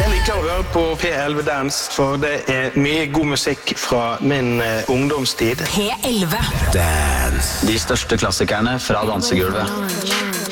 Jeg liker å høre på P11 Dance, for det mye god musikk fra min ungdomstid. P11 Dance. De største klassikerne fra dansegulvet.